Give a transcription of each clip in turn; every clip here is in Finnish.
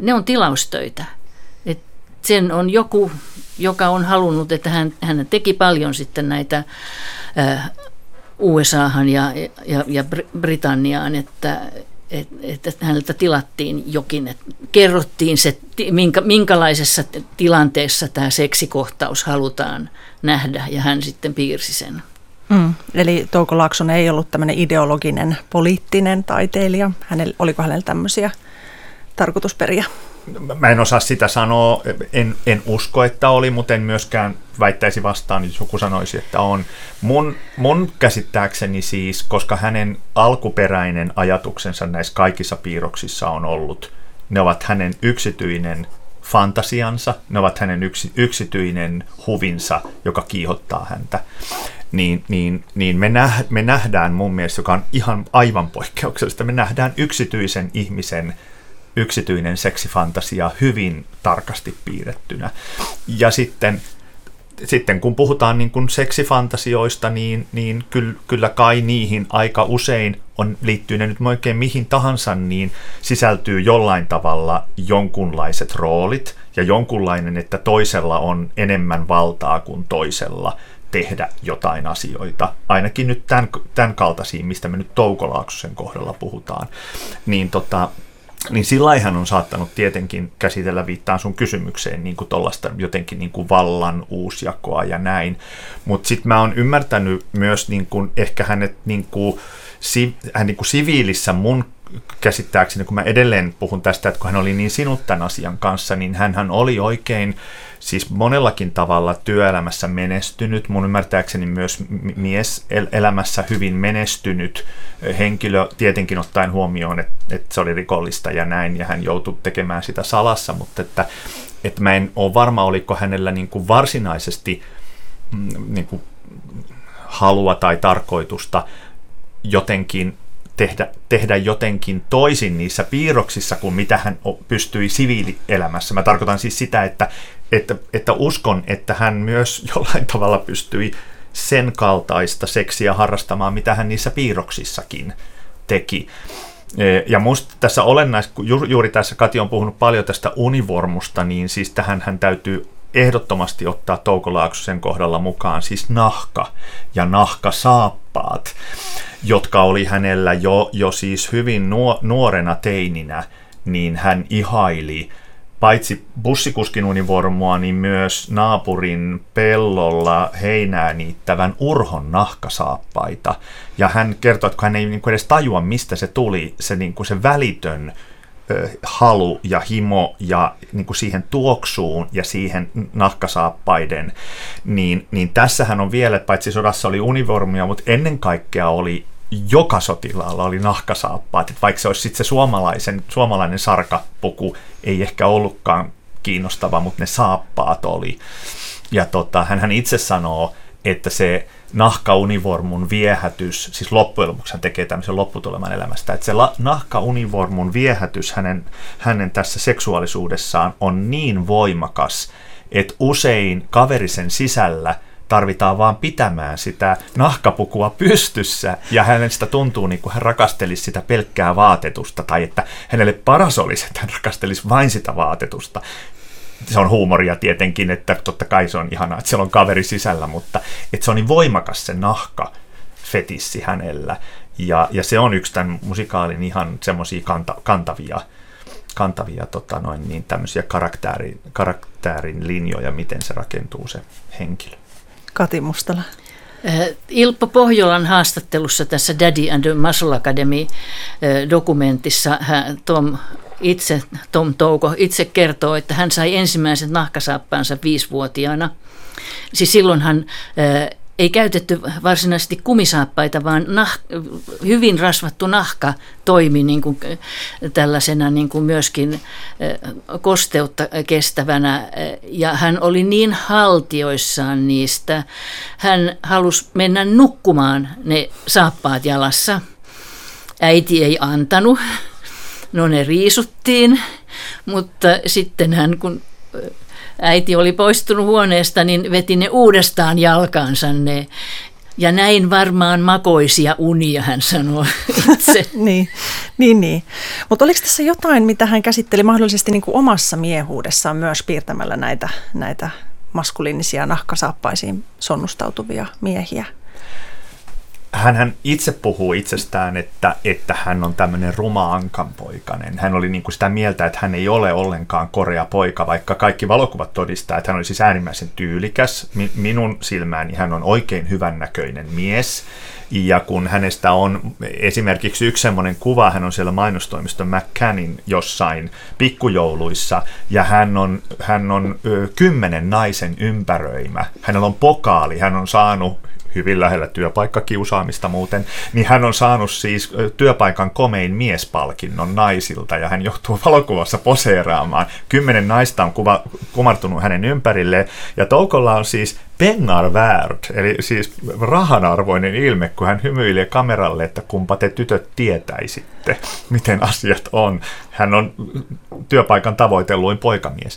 ne on tilaustöitä. Et sen on joku, joka on halunnut, että hän teki paljon sitten näitä USAhan ja Britanniaan, että häneltä tilattiin jokin, että kerrottiin se, minkälaisessa tilanteessa tämä seksikohtaus halutaan nähdä, ja hän sitten piirsi sen. Eli Touko Laaksonen ei ollut tämmöinen ideologinen, poliittinen taiteilija. Oliko hänellä tämmöisiä tarkoitusperiä? Mä en osaa sitä sanoa, en usko, että oli, mutta en myöskään väittäisi vastaan, jos joku sanoisi, että on. Mun käsittääkseni siis, koska hänen alkuperäinen ajatuksensa näissä kaikissa piirroksissa on ollut, ne ovat hänen yksityinen fantasiansa, ne ovat hänen yksityinen huvinsa, joka kiihottaa häntä, niin me nähdään mun mielestä, joka on ihan aivan poikkeuksellista, me nähdään yksityisen ihmisen yksityinen seksifantasia hyvin tarkasti piirrettynä. Ja sitten kun puhutaan niin kuin seksifantasioista, niin kyllä kai niihin aika usein liittyy ne nyt oikein mihin tahansa, niin sisältyy jollain tavalla jonkunlaiset roolit ja jonkunlainen, että toisella on enemmän valtaa kuin toisella tehdä jotain asioita. Ainakin nyt tämän kaltaisia, mistä me nyt Touko Laaksosen kohdalla puhutaan. Niin sillainhan on saattanut tietenkin käsitellä, viittaan sun kysymykseen, niin kuin tuollaista jotenkin niin kuin vallan uusjakoa ja näin. Mutta sitten mä oon ymmärtänyt myös niin kuin ehkä hänet niin kuin siviilissä mun käsittääkseni, kun mä edelleen puhun tästä, että kun hän oli niin sinut tämän asian kanssa, niin hän oli oikein siis monellakin tavalla työelämässä menestynyt, mun ymmärtääkseni myös mieselämässä hyvin menestynyt henkilö, tietenkin ottaen huomioon, että se oli rikollista ja näin, ja hän joutui tekemään sitä salassa, mutta että mä en ole varma, oliko hänellä niin kuin varsinaisesti niin kuin halua tai tarkoitusta jotenkin tehdä jotenkin toisin niissä piirroksissa kuin mitä hän pystyi siviilielämässä. Mä tarkoitan siis sitä, että uskon, että hän myös jollain tavalla pystyi sen kaltaista seksiä harrastamaan, mitä hän niissä piirroksissakin teki. Ja musta tässä olennaista, juuri tässä Kati on puhunut paljon tästä univormusta, niin siis tähän hän täytyy ehdottomasti ottaa Touko Laaksosen kohdalla mukaan siis nahka ja nahkasaappaat, jotka oli hänellä jo siis hyvin nuorena teininä, niin hän ihaili paitsi bussikuskin univormua, niin myös naapurin pellolla heinää niittävän Urhon nahkasaappaita. Ja hän kertoi, että hän ei niin kuin edes tajua, mistä se tuli, se, niin kuin se välitön halu ja himo ja niin kuin siihen tuoksuun ja siihen nahkasaappaiden, niin tässähän on vielä, että paitsi sodassa oli univormia, mutta ennen kaikkea oli joka sotilaalla oli nahkasaappaat, että vaikka se olisi sitten se suomalainen sarkapuku, ei ehkä ollutkaan kiinnostava, mutta ne saappaat oli. Ja hän itse sanoo, että se nahkaunivormun viehätys, siis loppujen lopuksi hän tekee tämmöisen lopputuleman elämästä, että se nahkaunivormun viehätys hänen tässä seksuaalisuudessaan on niin voimakas, että usein kaverisen sisällä tarvitaan vaan pitämään sitä nahkapukua pystyssä, ja hänestä tuntuu niin kuin hän rakastelisi sitä pelkkää vaatetusta, tai että hänelle paras olisi, että hän rakastelisi vain sitä vaatetusta. Se on huumoria tietenkin, että totta kai se on ihanaa, että siellä on kaveri sisällä, mutta että se on niin voimakas se nahkafetissi hänellä, ja se on yksi tämän musikaalin ihan semmoisia kantavia tämmöisiä karaktäärin linjoja, miten se rakentuu se henkilö. Kati Mustala. Ilppo Pohjolan haastattelussa tässä Daddy and the Muscle Academy -dokumentissa Tom Touko itse kertoo, että hän sai ensimmäiset nahkasaappaansa 5-vuotiaana. Siis silloinhan ei käytetty varsinaisesti kumisaappaita, vaan hyvin rasvattu nahka toimi niin kuin tällaisena niin kuin myöskin kosteutta kestävänä, ja hän oli niin haltioissaan niistä. Hän halusi mennä nukkumaan ne saappaat jalassa. Äiti ei antanut. No ne riisuttiin, mutta sitten hän, kun äiti oli poistunut huoneesta, niin veti ne uudestaan jalkaansa ne Ja näin varmaan makoisia unia, hän sanoo itse. niin. Mutta oliko tässä jotain, mitä hän käsitteli mahdollisesti niin kuin omassa miehuudessaan myös piirtämällä näitä maskuliinisia nahkasaappaisiin sonnustautuvia miehiä? Hänhän itse puhuu itsestään, että hän on tämmöinen ruma ankanpoikainen. Hän oli niin kuin sitä mieltä, että hän ei ole ollenkaan korea poika, vaikka kaikki valokuvat todistaa, että hän oli siis äärimmäisen tyylikäs. Minun silmääni hän on oikein hyvännäköinen mies. Ja kun hänestä on esimerkiksi yksi semmoinen kuva, hän on siellä mainostoimiston McCannin jossain pikkujouluissa, ja hän on 10 naisen ympäröimä. Hänellä on pokaali, hän on saanut hyvin lähellä työpaikkakiusaamista muuten, niin hän on saanut siis työpaikan komein miespalkinnon naisilta, ja hän joutuu valokuvassa poseeraamaan. 10 naista on kumartunut hänen ympärilleen, ja Toukolla on siis pengar värd, eli siis rahanarvoinen ilme, kun hän hymyilee kameralle, että kumpa te tytöt tietäisitte, miten asiat on. Hän on työpaikan tavoitelluin poikamies.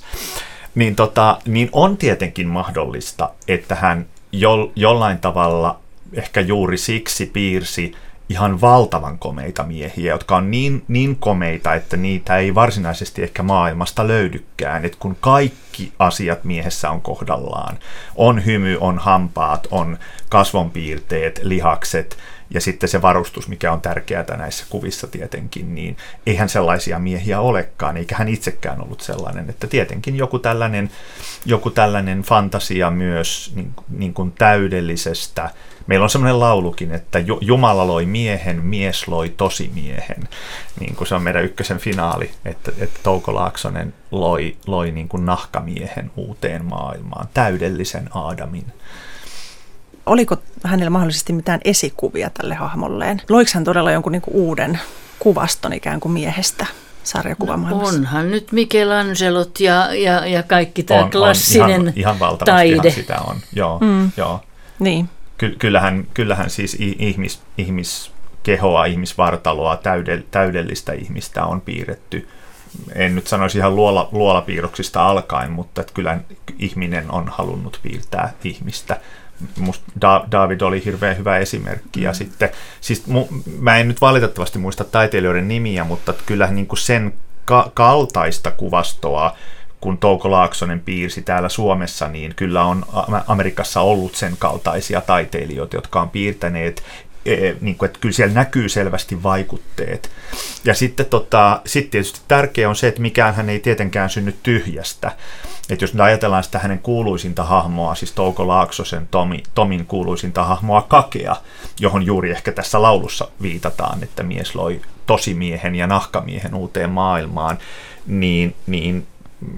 Niin on tietenkin mahdollista, että hän jollain tavalla ehkä juuri siksi piirsi ihan valtavan komeita miehiä, jotka on niin komeita, että niitä ei varsinaisesti ehkä maailmasta löydykään. Et kun kaikki asiat miehessä on kohdallaan, on hymy, on hampaat, on kasvonpiirteet, lihakset ja sitten se varustus, mikä on tärkeää näissä kuvissa tietenkin, niin eihän sellaisia miehiä olekaan, eikä hän itsekään ollut sellainen, että tietenkin joku tällainen fantasia myös niin kuin täydellisestä. Meillä on semmoinen laulukin, että Jumala loi miehen, mies loi tosimiehen, niin kuin se on meidän ykkösen finaali, että Touko Laaksonen loi niin kuin nahkamiehen uuteen maailmaan, täydellisen Aadamin. Oliko hänellä mahdollisesti mitään esikuvia tälle hahmolleen? Loiko hän todella jonkun niin kuin uuden kuvaston ikään kuin miehestä sarjakuvamaailmassa? Onhan nyt Michelangelot ja kaikki tämä klassinen ihan taide. Sitä on, joo. Niin. Kyllähän siis ihmiskehoa, ihmisvartaloa, täydellistä ihmistä on piirretty. En nyt sanoisi ihan luolapiirroksista alkaen, mutta että kyllä ihminen on halunnut piirtää ihmistä. Musta David oli hirveän hyvä esimerkki. Ja sitten, siis mä en nyt valitettavasti muista taiteilijoiden nimiä, mutta kyllähän niin kuin sen kaltaista kuvastoa, kun Touko Laaksonen piirsi täällä Suomessa, niin kyllä on Amerikassa ollut sen kaltaisia taiteilijoita, jotka on piirtäneet, niin kuin, että kyllä siellä näkyy selvästi vaikutteet. Ja sitten tietysti tärkeää on se, että mikään hän ei tietenkään synny tyhjästä. Että jos nyt ajatellaan sitä hänen kuuluisinta hahmoa, siis Touko Laaksosen Tomin kuuluisinta hahmoa Kakea, johon juuri ehkä tässä laulussa viitataan, että mies loi tosimiehen ja nahkamiehen uuteen maailmaan, niin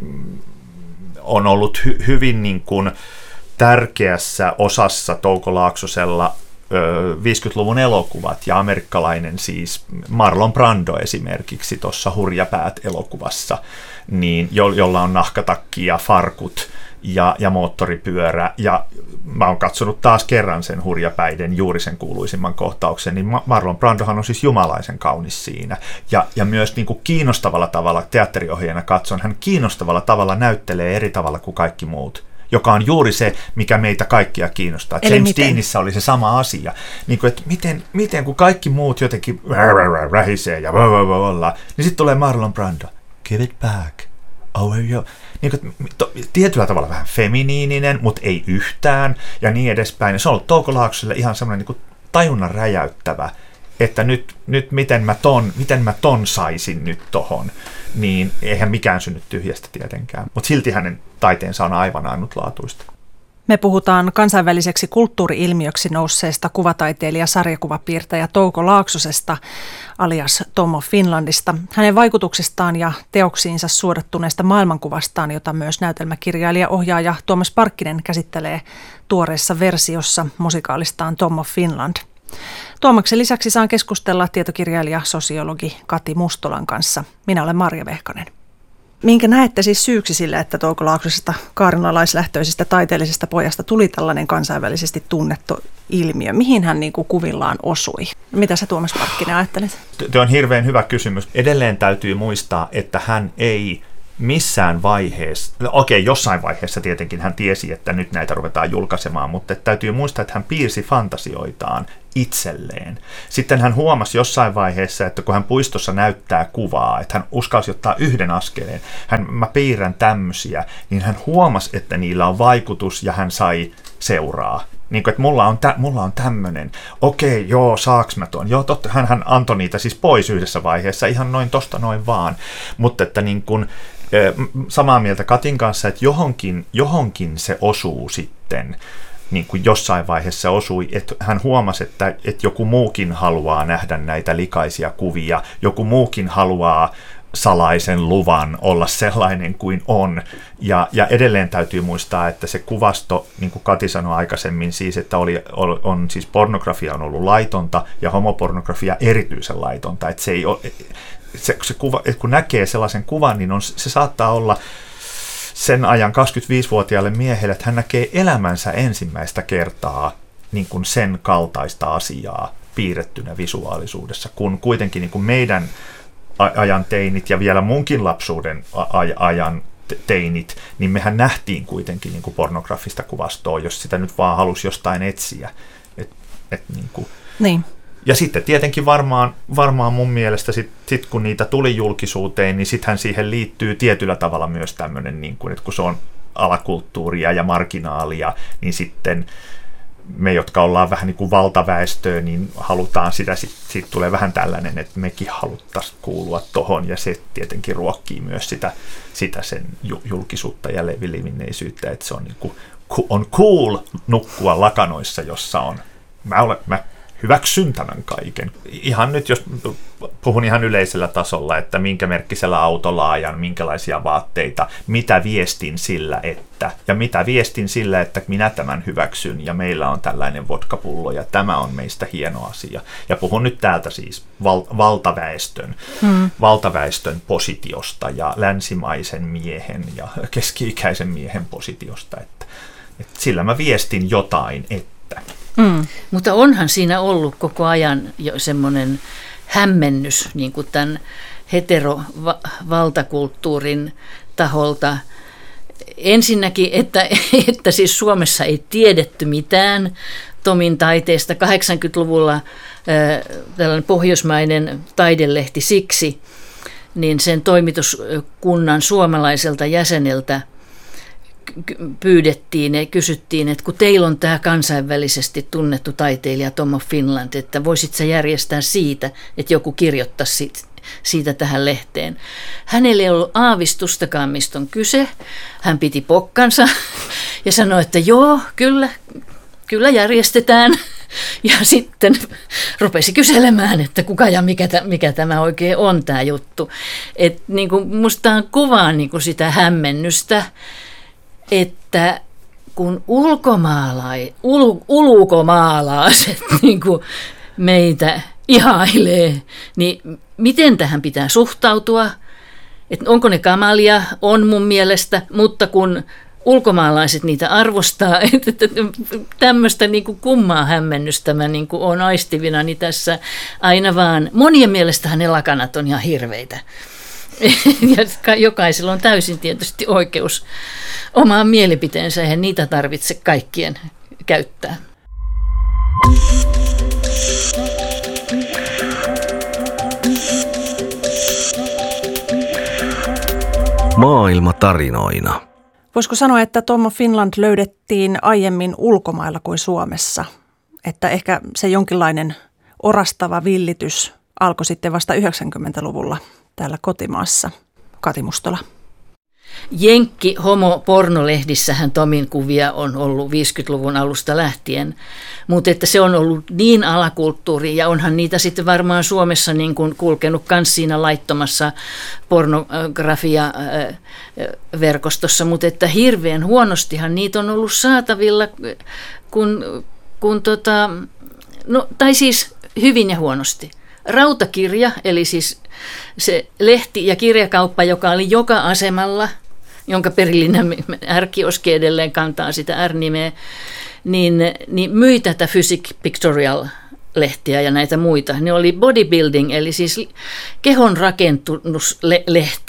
on ollut hyvin niin kuin tärkeässä osassa Touko Laaksosella 50-luvun elokuvat ja amerikkalainen siis Marlon Brando esimerkiksi tuossa Hurjapäät-elokuvassa, niin jolla on nahkatakki ja farkut ja moottoripyörä, ja mä oon katsonut taas kerran sen Hurjapäiden juuri sen kuuluisimman kohtauksen, niin Marlon Brandohan on siis jumalaisen kaunis siinä, ja myös niin kuin kiinnostavalla tavalla teatteriohjaajana katson, hän kiinnostavalla tavalla näyttelee eri tavalla kuin kaikki muut, joka on juuri se, mikä meitä kaikkia kiinnostaa. Eli James Deanissä oli se sama asia. Niin kuin, että miten kun kaikki muut jotenkin rähisee ja niin sitten tulee Marlon Brando. Give it back. Niin kuin, tietyllä tavalla vähän feminiininen, mutta ei yhtään, ja niin edespäin. Se on ollut Touko Laaksoselle ihan semmoinen niin kuin tajunnan räjäyttävä, että nyt miten mä ton saisin nyt tohon, niin eihän mikään synny tyhjästä tietenkään. Mutta silti hänen taiteensa on aivan ainutlaatuista. Me puhutaan kansainväliseksi kulttuuri-ilmiöksi nousseesta kuvataiteilija, sarjakuvapiirtäjä Touko Laaksosesta alias Tom of Finlandista. Hänen vaikutuksistaan ja teoksiinsa suodattuneesta maailmankuvastaan, jota myös näytelmäkirjailija, ohjaaja Tuomas Parkkinen käsittelee tuoreessa versiossa musikaalistaan Tom of Finland. Tuomaksen lisäksi saan keskustella tietokirjailija, sosiologi Kati Mustolan kanssa. Minä olen Marja Vehkanen. Minkä näette siis syyksi sille, että Touko Laaksosesta kaarinalaislähtöisestä taiteellisesta pojasta tuli tällainen kansainvälisesti tunnettu ilmiö? Mihin hän niin kuin kuvillaan osui? Mitä sä Tuomas Parkkinen ajattelet? Tuo on hirveän hyvä kysymys. Edelleen täytyy muistaa, että hän ei missään vaiheessa, jossain vaiheessa tietenkin hän tiesi, että nyt näitä ruvetaan julkaisemaan, mutta täytyy muistaa, että hän piirsi fantasioitaan itselleen. Sitten hän huomasi jossain vaiheessa, että kun hän puistossa näyttää kuvaa, että hän uskalsi ottaa yhden askeleen, mä piirrän tämmöisiä, niin hän huomasi, että niillä on vaikutus ja hän sai seuraa. Niin kuin, että mulla on tämmöinen, saaks mä tuon? Joo, totta, hän antoi niitä siis pois yhdessä vaiheessa, ihan tosta noin vaan. Mutta että niin kuin, samaa mieltä Katin kanssa, että johonkin se osuu sitten, niin kuin jossain vaiheessa osui, että hän huomasi, että joku muukin haluaa nähdä näitä likaisia kuvia, joku muukin haluaa salaisen luvan olla sellainen kuin on. Ja edelleen täytyy muistaa, että se kuvasto, niin kuin Kati sanoi aikaisemmin, siis, että siis pornografia on ollut laitonta ja homopornografia erityisen laitonta. Että se ei ole, se kuva, että kun näkee sellaisen kuvan, niin se saattaa olla sen ajan 25-vuotiaalle miehelle, että hän näkee elämänsä ensimmäistä kertaa niin kuin sen kaltaista asiaa piirrettynä visuaalisuudessa, kun kuitenkin niin kuin meidän ajan teinit ja vielä munkin lapsuuden ajan teinit, niin mehän nähtiin kuitenkin niin kuin pornografista kuvastoa, jos sitä nyt vaan halusi jostain etsiä. Niin. Ja sitten tietenkin varmaan mun mielestä sit kun niitä tuli julkisuuteen, niin sittenhän siihen liittyy tietyllä tavalla myös tämmöinen, niin kuin, että kun se on alakulttuuria ja marginaalia, niin sitten me, jotka ollaan vähän niin kuin valtaväestöä, niin halutaan siitä tulee vähän tällainen, että mekin haluttaisiin kuulua tohon, ja se tietenkin ruokkii myös sitä sen julkisuutta ja levinneisyyttä, että se on, niin kuin, on cool nukkua lakanoissa, jossa on, mä hyväksyn tämän kaiken. Ihan nyt, jos puhun ihan yleisellä tasolla, että minkä merkkisellä autolla ajan, minkälaisia vaatteita, mitä viestin sillä, että minä tämän hyväksyn ja meillä on tällainen vodkapullo ja tämä on meistä hieno asia. Ja puhun nyt täältä siis valtaväestön positiosta ja länsimaisen miehen ja keski-ikäisen miehen positiosta, että sillä mä viestin jotain, että Mutta onhan siinä ollut koko ajan jo semmoinen hämmennys niin kuin tämän heterovaltakulttuurin taholta. Ensinnäkin, että siis Suomessa ei tiedetty mitään Tomin taiteesta. 80-luvulla tällainen pohjoismainen taidelehti Siksi, niin sen toimituskunnan suomalaiselta jäseneltä pyydettiin ja kysyttiin, että kun teillä on tämä kansainvälisesti tunnettu taiteilija Tom of Finland, että voisit sä järjestää siitä, että joku kirjoittaisi siitä tähän lehteen. Hänelle ei ollut aavistustakaan, mistä on kyse. Hän piti pokkansa ja sanoi, että joo, kyllä järjestetään. Ja sitten rupesi kyselemään, että kuka ja mikä tämä oikein on tämä juttu. Et niin kuin musta kuvaa niin kuin sitä hämmennystä, että kun ulkomaalaiset niin kuin meitä ihailee, niin miten tähän pitää suhtautua? Että onko ne kamalia? On mun mielestä, mutta kun ulkomaalaiset niitä arvostaa, että tämmöistä niin kuin kummaa hämmennystä mä niin kuin olen aistivina, niin tässä aina vaan, monien mielestähän ne lakanat on ihan hirveitä. Ja jokaisella on täysin tietysti oikeus omaan mielipiteensä, eihän niitä tarvitse kaikkien käyttää. Maailma tarinoina. Voisiko sanoa, että Tom of Finland löydettiin aiemmin ulkomailla kuin Suomessa? Että ehkä se jonkinlainen orastava villitys alkoi sitten vasta 90-luvulla täällä kotimaassa. Kati Mustola. Jenkki homo-pornolehdissähän Tomin kuvia on ollut 50-luvun alusta lähtien, mutta että se on ollut niin alakulttuuri ja onhan niitä sitten varmaan Suomessa niin kuin kulkenut myös siinä laittomassa pornografia-verkostossa, mutta että hirveän huonostihan niitä on ollut saatavilla, tai siis hyvin ja huonosti. Rautakirja, eli siis se lehti- ja kirjakauppa, joka oli joka asemalla, jonka perillinen R-kioski edelleen kantaa sitä R-nimeä, niin myi tätä Physic Pictorial-lehtiä ja näitä muita. Ne oli bodybuilding, eli siis kehon rakennuslehtiä,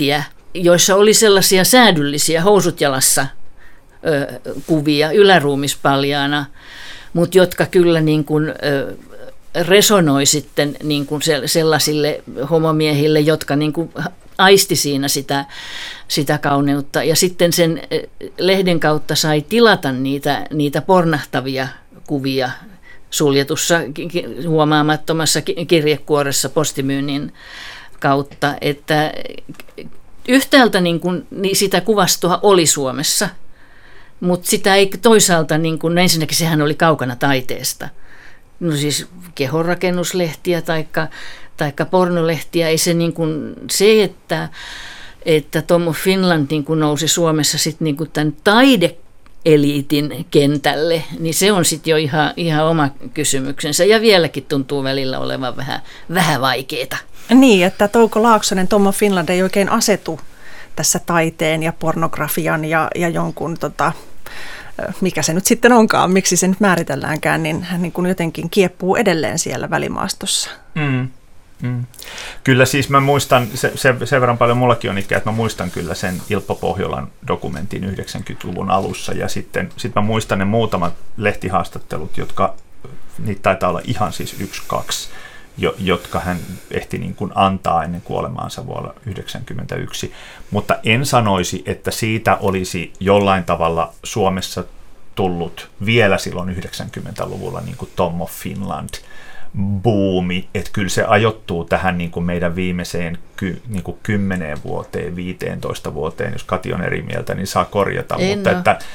joissa oli sellaisia säädyllisiä housut jalassa kuvia yläruumispaljaana, mutta jotka kyllä niin kuin resonoi sitten niin kuin sellaisille homomiehille, jotka niin kuin aisti siinä sitä kauneutta. Ja sitten sen lehden kautta sai tilata niitä pornahtavia kuvia suljetussa huomaamattomassa kirjekuoressa postimyynnin kautta. Että yhtäältä niin sitä kuvastoa oli Suomessa, mutta sitä ei toisaalta, ensinnäkin sehän oli kaukana taiteesta. No siis kehonrakennuslehtiä taikka pornolehtiä, ei se se, että Tom of Finland nousi Suomessa sitten tämän taideeliitin kentälle, niin se on sitten jo ihan oma kysymyksensä ja vieläkin tuntuu välillä olevan vähän vaikeaa. Niin, että Touko Laaksonen, Tom of Finland ei oikein asetu tässä taiteen ja pornografian ja jonkun mikä se nyt sitten onkaan, miksi se nyt määritelläänkään, niin hän niin kuin jotenkin kieppuu edelleen siellä välimaastossa. Kyllä siis mä muistan, sen verran paljon mullakin on ikää, että mä muistan kyllä sen Ilppo Pohjolan dokumentin 90-luvun alussa ja sitten mä muistan ne muutamat lehtihaastattelut, jotka niitä taitaa olla ihan siis 1-2, jotka hän ehti niin kuin antaa ennen kuolemaansa vuonna 1991, mutta en sanoisi, että siitä olisi jollain tavalla Suomessa tullut vielä silloin 90-luvulla niin kuin Tom of Finland buumi, että kyllä se ajoittuu tähän niin kuin meidän viimeiseen niin kuin 10 vuoteen, 15 vuoteen, jos Kati on eri mieltä, niin saa korjata, mutta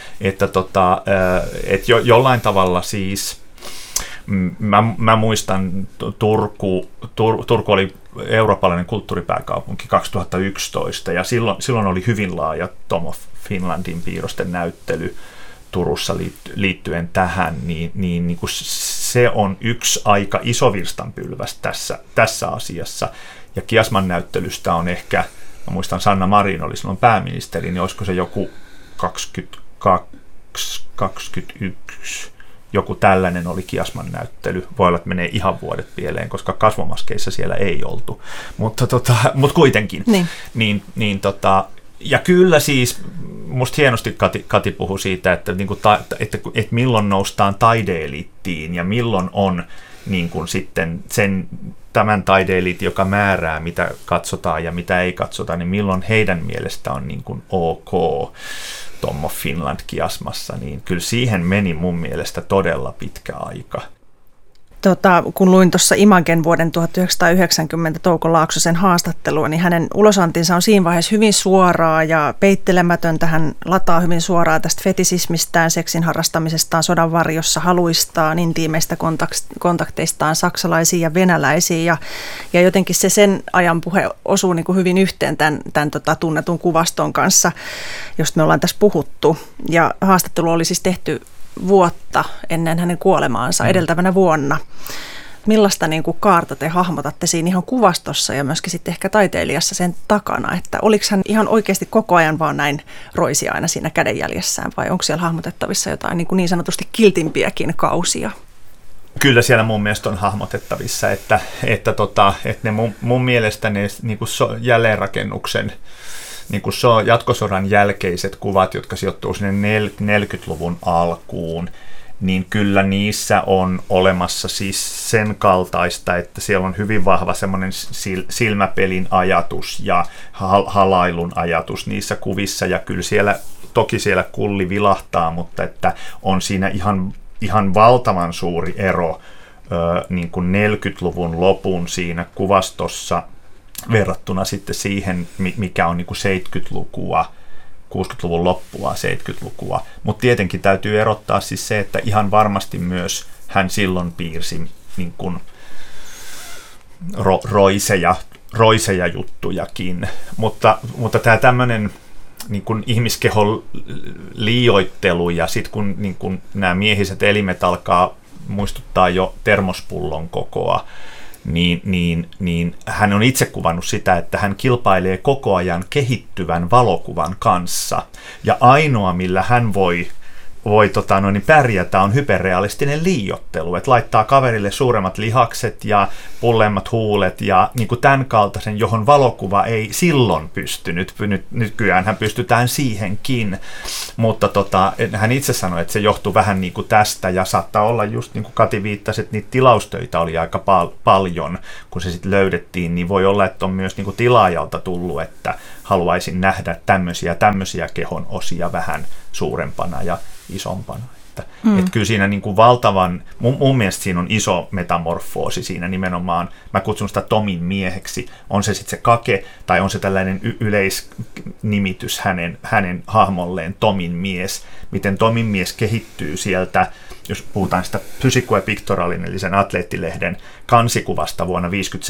että jollain tavalla siis mä muistan Turku oli eurooppalainen kulttuuripääkaupunki 2011 ja silloin oli hyvin laaja Tom of Finlandin piirrosten näyttely Turussa liittyen tähän, niin kuin se on yksi aika iso virstanpylväs tässä asiassa. Ja Kiasman näyttelystä on ehkä, mä muistan Sanna Marin oli silloin pääministeri, niin olisiko se joku 21, joku tällainen oli Kiasman näyttely. Voi olla, että menee ihan vuodet pieleen, koska kasvomaskeissa siellä ei oltu. Mutta kuitenkin. Niin. Ja kyllä siis, musta hienosti Kati puhui siitä, että milloin noustaan taideelittiin ja milloin on niin kuin sitten tämän taideeliitin, joka määrää, mitä katsotaan ja mitä ei katsota, niin milloin heidän mielestä on niin kuin ok Tom of Finland Kiasmassa, niin kyllä siihen meni mun mielestä todella pitkä aika. Kun luin tuossa Imagen vuoden 1990 Touko Laaksosen haastattelua, niin hänen ulosantinsa on siinä vaiheessa hyvin suoraa ja peittelemätöntä. Hän lataa hyvin suoraan tästä fetisismistään, seksin harrastamisestaan, sodan varjossa, haluistaan, intiimeistä kontakteistaan saksalaisiin ja venäläisiin. Ja jotenkin se sen ajan puhe osuu niin kuin hyvin yhteen tämän tunnetun kuvaston kanssa, josta me ollaan tässä puhuttu. Ja haastattelu oli siis tehty vuotta ennen hänen kuolemaansa edeltävänä vuonna. Millaista niin kuin kaarta te hahmotatte siinä ihan kuvastossa ja myöskin sitten ehkä taiteilijassa sen takana, että oliko hän ihan oikeasti koko ajan vaan näin roisia aina siinä kädenjäljessään vai onko siellä hahmotettavissa jotain niin sanotusti kiltimpiäkin kausia? Kyllä siellä mun mielestä on hahmotettavissa, että ne mun mielestä ne niin kuin jälleenrakennuksen niin kuin jatkosodan jälkeiset kuvat, jotka sijoittuu sinne 40-luvun alkuun, niin kyllä niissä on olemassa siis sen kaltaista, että siellä on hyvin vahva semmoinen silmäpelin ajatus ja halailun ajatus niissä kuvissa, ja kyllä toki siellä kulli vilahtaa, mutta että on siinä ihan valtavan suuri ero niin kuin 40-luvun lopun siinä kuvastossa verrattuna sitten siihen, mikä on niin kuin 70-lukua, 60-luvun loppua, 70-lukua. Mutta tietenkin täytyy erottaa siis se, että ihan varmasti myös hän silloin piirsi niin kuin roiseja juttujakin. Mutta tämä tämmöinen niin kuin ihmiskehon liioittelu ja sitten kun niin kuin nämä miehiset elimet alkaa muistuttaa jo termospullon kokoa, niin hän on itse kuvannut sitä, että hän kilpailee koko ajan kehittyvän valokuvan kanssa. Ja ainoa, millä hän voi voi pärjätä, on hyperrealistinen liioittelu, että laittaa kaverille suuremmat lihakset ja pulleimmat huulet ja niin kuin tämän kaltaisen, johon valokuva ei silloin pystynyt. Nykyäänhän pystytään siihenkin, mutta hän itse sanoi, että se johtuu vähän niin kuin tästä ja saattaa olla just niin kuin Kati viittasi, että niitä tilaustöitä oli aika paljon, kun se sitten löydettiin, niin voi olla, että on myös niin kuin tilaajalta tullut, että haluaisin nähdä tämmöisiä kehon osia vähän suurempana ja isompana. Että kyllä siinä niin kuin valtavan, mun mielestä siinä on iso metamorfoosi siinä nimenomaan, mä kutsun sitä Tomin mieheksi, on se sitten se kake tai on se tällainen yleisnimitys hänen hahmolleen Tomin mies, miten Tomin mies kehittyy sieltä, jos puhutaan sitä Physique et Pictorialin eli sen atleettilehden kansikuvasta vuonna 1957,